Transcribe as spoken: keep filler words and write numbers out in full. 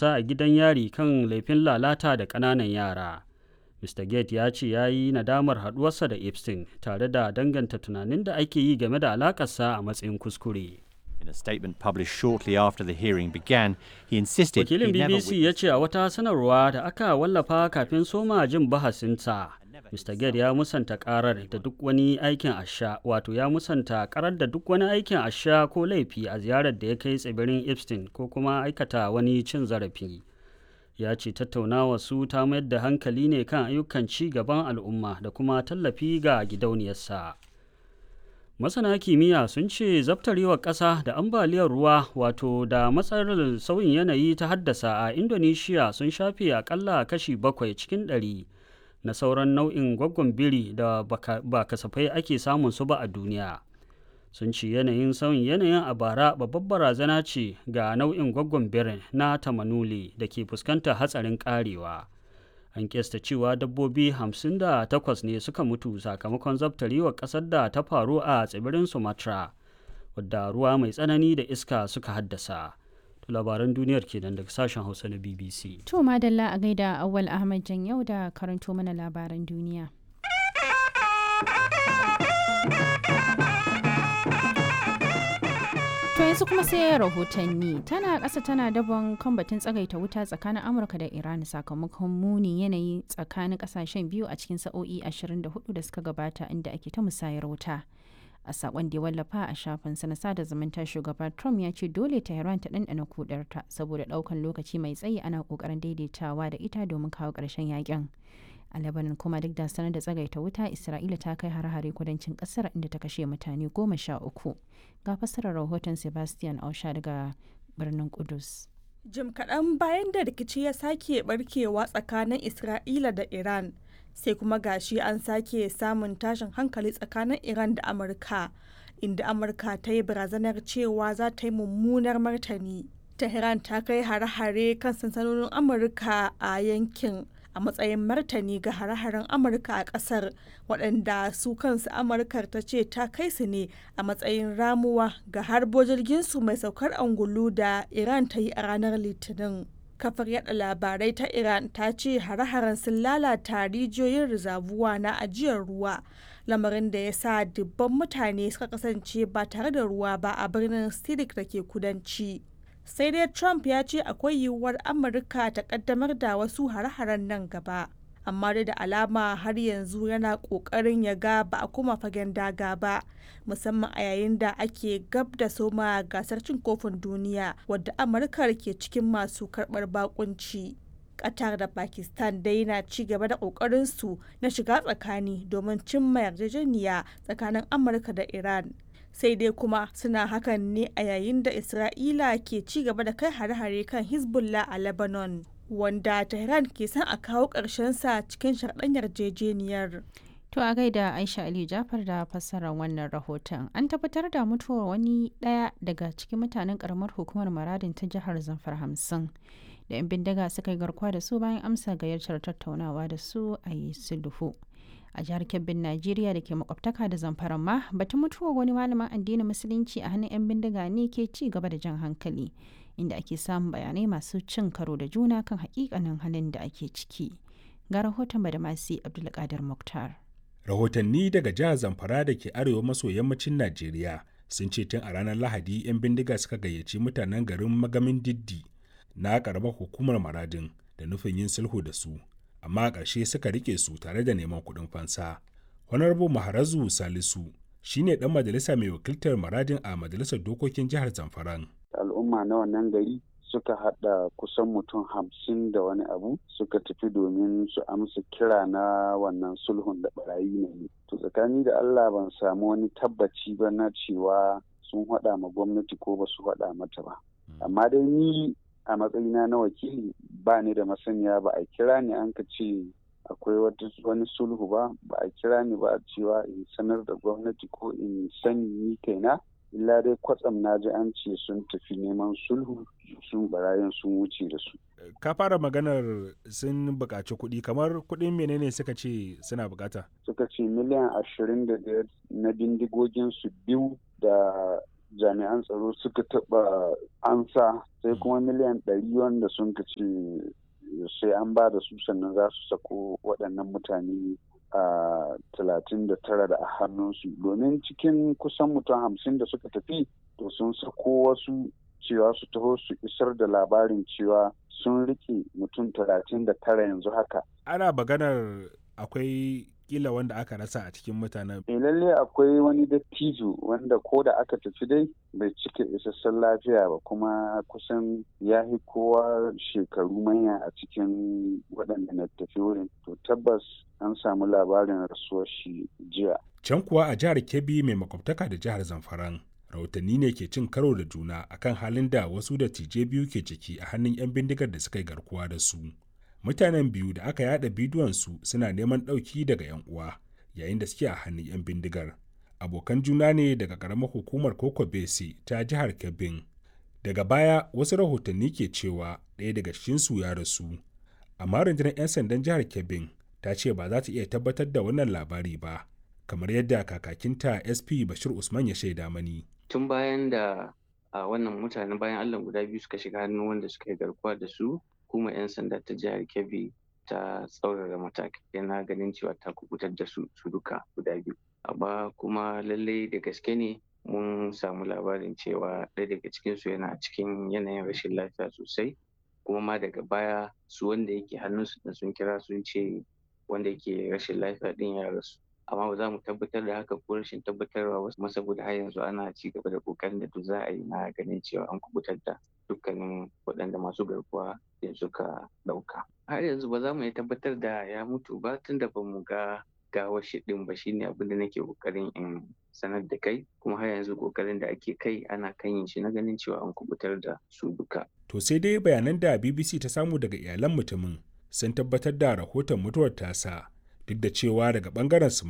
aikinsa a gidan yari kan laifin lalata da ƙananan yara. mister Gates ya ce ya yi nadamar haɗuwarsa da Epstein tare da danganta tunanin da ake yi game da alaƙarsa a matsayin kuskure. In a statement published shortly after the hearing began, he insisted he Wakilin never B B C ya ce a wata sanarwa da aka wallafa kafin soma jin bahasinsa, mister Gates ya musanta karar da duk wani aikin asha, wato ya musanta karar da duk wani aikin asha ko laifi a ziyarar da ya kai tsibirin Epstein ko kuma aikata wani cin zarafi. Ya ce tattaunawa su ta mayar da hankali ne kan ayyukan ci gaban al'umma da kuma tallafi ga gidauniyarsa. Masana kimiyya sun ce zabtarewar ƙasa da ambaliyar ruwa wato da matsalar sauyin yanayi ta haddasa a Indonesia sun shafe akalla kashi bakwai cikin ɗari na sauran nau'in gwaggon biri da ba kasafai ake samun su ba a duniya. Sun ce yanayin sauyin yanayin a bara babbar barazana ce ga nau'in gwaggon birin na tamanuli da ke fuskantar hatsarin karewa. An kesta cewa dabbobi hamsin da takwas ne suka mutu sakamakon zabtarewar ƙasar da ta faru a tsibirin Sumatra, wadda ruwa mai tsanani da iska suka haddasa. Labaran duniyar kenan daga sashen Hausa na B B C. To madalla a gaida Awwal Ahmad Jan yau da karanto mana labaran duniya. To yanzu kuma sai rahotanni tana ƙasa tana dabon kan batun tsagaita wuta tsakanin Amurka da Iran sakamakon munin yanayi tsakanin ƙasashen biyu a cikin sa'o'i ashirin da hudu da suka gabata inda ake ta musayar wuta. A sakon da ya wallafa a shafinsa na sada zumunta shugaba Trump ya ce dole Tehran ta ɗanɗana kudarta saboda ɗaukan lokaci mai tsayi ana ƙoƙarin daidaitawa da ita domin kawo ƙarshen yakin. A Lebanon kuma duk da sanar da tsagaita wuta Isra'ila ta kai hare-hare kudancin ƙasar inda ta kashe mutane goma sha uku. Ga fassarar rahoton Sebastian Ausha daga birnin Kudus. Jim kaɗan bayan da rikici ya sake barkewa tsakanin Isra'ila da Iran, sai kuma gashi an sake samun tashin hankali tsakanin Iran da Amurka, inda Amurka ta yi barazanar cewa za ta yi mummunar martani. Tehran ta kai hare-hare kan sansanonin Amurka a yankin a matsayin martani ga hare-haren Amurka a ƙasar, waɗanda su kansu Amurkar ta ce ta kai su ne a matsayin ramuwa ga harbo jirginsu mai saukar angulu da Iran ta yi a ranar Litinin. Kafar yada labarai ta Iran ta ce hare-haren sun lalata rijiyoyin rizabuwa na ajiyar ruwa, lamarin da ya sa dubban mutane suka kasance ba tare da ruwa ba a birnin Sidik da ke kudanci. Sai dai Trump ya ce akwai yiwuwar Amurka ta kaddamar da wasu hare-haren nan gaba. Amma dai da alama har yanzu yana ƙoƙarin ya ga ba a kuma fagen daga ba, musamman a yayin da ake gab da soma gasar cin kofin duniya wadda Amurka ke cikin masu karɓar bakunci. Qatar da Pakistan dai na ci gaba da ƙoƙarinsu na shiga tsakani domin cimma yarjejeniya tsakanin Amurka da Iran. Sai dai kuma suna hakan ne a yayin da Isra'ila ke ci gaba da kai hare-hare kan Hezbollah a Lebanon, wanda Tehran ke son a kawo sa cikin sharɗan yarjejeniyar. To a gaida Aisha Ali Jafar da fassarar wannan rahoton. An tabbatar da mutuwar wani ɗaya daga cikin mutanen ƙaramar hukumar Maradin ta jihar Zamfara hamsin da 'yan bindiga suka yi garkuwa da su bayan amsa gayyatar tattaunawa da su a yi sulhu. A jihar Kebbin Najeriya da ke makwabtaka da Zamfara ma batun mutuwar wani malamin addinin musulunci a hannun 'yan bindiga ne ke ci gaba da jan hankali, inda ake samun bayanai masu cin karo da juna kan hakikanin halin da ake ciki. Ga rahoton Badamasi Abdulkadir Mukhtar. Rahotanni daga jihar Zamfara da ke arewa maso yammacin Najeriya sun ce tun a ranar Lahadi 'yan bindiga suka gayyaci mutanen garin Magamin Diddi na karamar hukumar Maradin da nufin yin sulhu da su, amma a ƙarshe suka rike su tare da neman kuɗin fansa. Honorable Maharazu Salisu shine ɗan majalisa mai wakiltar Maradin a majalisar dokokin jihar Zamfaran. Al'umma na wannan gari suka haɗa kusan mutum hamsin da wani abu suka tafi domin su amsa kira na wannan sulhun da barayi ne. To tsakani da Allah ban samu wani tabbaci ba na cewa sun haɗa ma gwamnati ko ba su haɗa mata ba. Amma dai ni a matsayina na wakili ba ni da masaniya, ba a kira ni an ka ce akwai wani sulhu ba, ba a kira ni ba a cewa in sanar da gwamnati ko in sani ni kaina, illa dai kwatsam na ji an ce sun tafi neman sulhu sun barayin sun wuce da su. Ka fara maganar sun buƙaci kuɗi, kamar kuɗin menene suka ce suna buƙata? Suka ce miliyan ashirin da biyar na bindigogin su biyu da jami'an tsaro suka taɓa ansa, sai kuma miliyan ɗari wanda sun ka ce sai an ba da su sannan za su sako waɗannan mutane a talatin da tara da a hannunsu, domin cikin kusan mutum hamsin da suka tafi to sun sako wasu cewa su taho su isar da labarin cewa sun rike mutum talatin da tara yanzu haka. Ana maganar akwai kila wanda aka rasa a cikin mutanen. E lalle akwai wani dattijo wanda ko da aka tafi dai bai cika isassun lafiya ba, kuma kusan ya fi kowa shekaru manya a cikin waɗanda na tafi wurin. To tabbas an samu labarin rasuwar shi jiya. Can kuwa a jihar Kebbi mai makwabtaka da jihar Zamfaran, rahotanni ne ke cin karo da juna akan halin da wasu dattijai biyu ke ciki a hannun 'yan bindigar da suka yi garkuwa da su. Mutanen biyu da aka yada bidiyonsu suna neman ɗauki daga 'yan uwa yayin da suke a hannun 'yan bindigar. Abokan juna ne daga ƙaramar hukumar Koko Bese ta jihar Kebbin. Daga baya wasu rahotanni ke cewa ɗaya daga cikinsu ya rasu. Amma rundunar 'yan sandan jihar Kebbin ta ce ba za ta iya tabbatar da wannan labari ba, kamar yadda kakakinta S P Bashir Usman ya shaida mani. Tun bayan da a wannan mutanen bayan Allah guda biyu suka shiga hannun wanda suka yi garkuwa da su, kuma 'yan sanda ta jihar Kebbi ta tsaurara matakai na ganin cewa ta kubutar da su su duka guda biyu. Amma kuma lallai da gaske ne mun samu labarin cewa ɗaya daga cikinsu yana cikin yanayin rashin lafiya sosai, kuma ma daga baya su wanda yake hannunsu da sun kira sun ce wanda yake rashin lafiya ɗin ya rasu. Amma ba za mu tabbatar da haka ko rashin tabbatarwa ba, kuma saboda har yanzu ana ci gaba da kokarin da duk za a yi na ganin cewa an kubutar da dukkanin waɗanda masu garkuwa da suka ɗauka. Har yanzu ba za mu iya tabbatar da ya mutu ba tunda ba mu ga gawar shi ɗin ba, shine abin da nake kokarin in sanar da kai, kuma har yanzu kokarin da ake kai ana kan yin shi na ganin cewa an kubutar da su duka. To sai dai bayanan da B B C ta samu daga iyalan mutumin sun tabbatar da rahoton mutuwar tasa, duk da cewa daga bangaren su